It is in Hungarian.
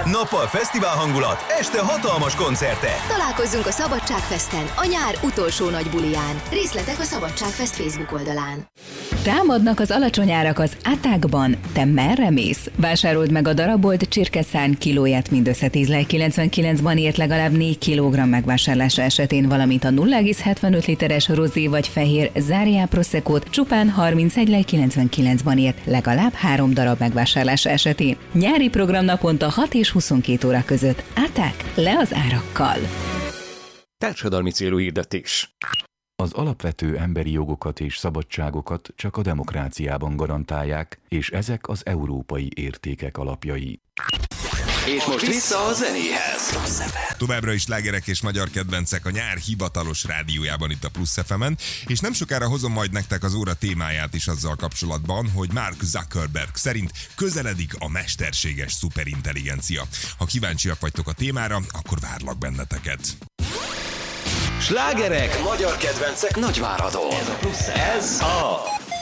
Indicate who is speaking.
Speaker 1: Nappal fesztivál hangulat, este hatalmas koncertek.
Speaker 2: Találkozzunk a Szabadságfesten, a nyár utolsó nagy buliján. Részletek a Szabadságfest Facebook oldalán.
Speaker 3: Támadnak az alacsony árak az Attackban. Te merre mész? Vásárold meg a darabolt csirkeszárny kilóját mindössze 10,99-ban ért legalább 4 kg megvásárlása esetén, valamint a 0,75 literes rozé vagy fehér Záriá Proseccót csupán 31,99-ban ért legalább 3 darab megvásárlása esetén. Nyári program naponta 6 és 22 óra között. Attack, le az árakkal!
Speaker 4: Társadalmi célú hirdetés.
Speaker 5: Az alapvető emberi jogokat és szabadságokat csak a demokráciában garantálják, és ezek az európai értékek alapjai.
Speaker 4: És most vissza a zenéhez.
Speaker 6: Továbbra is slágerek és magyar kedvencek a nyár hivatalos rádiójában itt a Plusz FM-en, és nem sokára hozom majd nektek az óra témáját is azzal kapcsolatban, hogy Mark Zuckerberg szerint közeledik a mesterséges szuperintelligencia. Ha kíváncsiak vagytok a témára, akkor várlak benneteket.
Speaker 4: Slágerek, magyar kedvencek Nagyváradon. Ez a